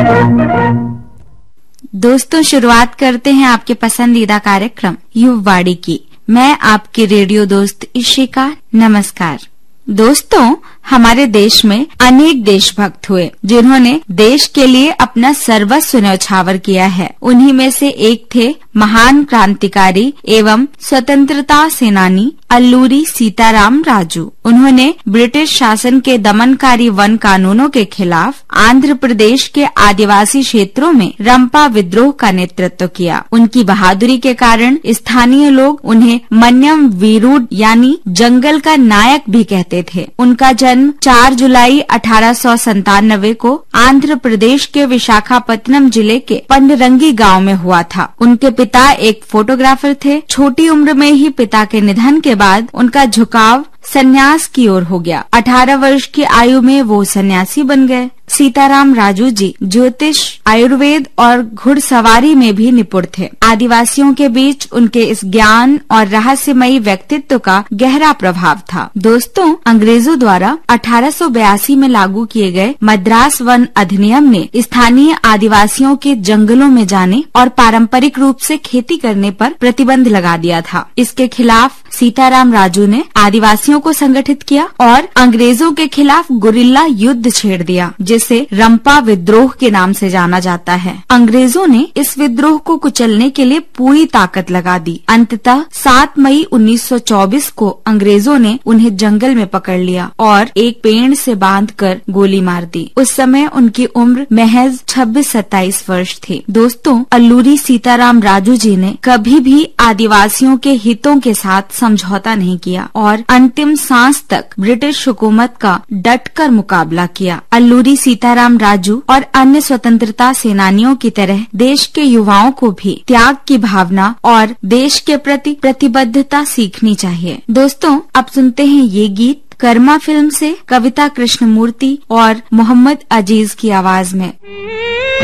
दोस्तों, शुरुआत करते हैं आपके पसंदीदा कार्यक्रम युववाणी की। मैं आपकी रेडियो दोस्त इशिका। नमस्कार दोस्तों, हमारे देश में अनेक देशभक्त हुए जिन्होंने देश के लिए अपना सर्वस्व न्यौछावर किया है। उन्हीं में से एक थे महान क्रांतिकारी एवं स्वतंत्रता सेनानी अल्लूरी सीताराम राजू। उन्होंने ब्रिटिश शासन के दमनकारी वन कानूनों के खिलाफ आंध्र प्रदेश के आदिवासी क्षेत्रों में रंपा विद्रोह का नेतृत्व किया। उनकी बहादुरी के कारण स्थानीय लोग उन्हें मन्यम वीरुड यानी जंगल का नायक भी कहते थे। उनका जन्म 4 जुलाई 1897 को आंध्र प्रदेश के विशाखापत्तनम जिले के पंडरंगी गांव में हुआ था। उनके पिता एक फोटोग्राफर थे। छोटी उम्र में ही पिता के निधन के बाद उनका झुकाव सन्यास की ओर हो गया। 18 वर्ष की आयु में वो सन्यासी बन गए। सीताराम राजू जी ज्योतिष, आयुर्वेद और घुड़सवारी में भी निपुण थे। आदिवासियों के बीच उनके इस ज्ञान और रहस्यमयी व्यक्तित्व का गहरा प्रभाव था। दोस्तों, अंग्रेजों द्वारा 1882 में लागू किए गए मद्रास वन अधिनियम ने स्थानीय आदिवासियों के जंगलों में जाने और पारंपरिक रूप से खेती करने पर प्रतिबंध लगा दिया था। इसके खिलाफ सीताराम राजू ने आदिवासियों को संगठित किया और अंग्रेजों के खिलाफ गुरिल्ला युद्ध छेड़ दिया, जिसे रंपा विद्रोह के नाम से जाना जाता है। अंग्रेजों ने इस विद्रोह को कुचलने के लिए पूरी ताकत लगा दी। अंततः 7 मई 1924 को अंग्रेजों ने उन्हें जंगल में पकड़ लिया और एक पेड़ से बांधकर गोली मार दी। उस समय उनकी उम्र महज 26-27 वर्ष थी। दोस्तों, अल्लूरी सीताराम राजू जी ने कभी भी आदिवासियों के हितों के साथ समझौता नहीं किया और अंतिम सांस तक ब्रिटिश हुकूमत का डटकर मुकाबला किया। अल्लूरी सीताराम राजू और अन्य स्वतंत्रता सेनानियों की तरह देश के युवाओं को भी त्याग की भावना और देश के प्रति प्रतिबद्धता सीखनी चाहिए। दोस्तों, अब सुनते हैं ये गीत कर्मा फिल्म से कविता कृष्णमूर्ति और मोहम्मद अजीज की आवाज में।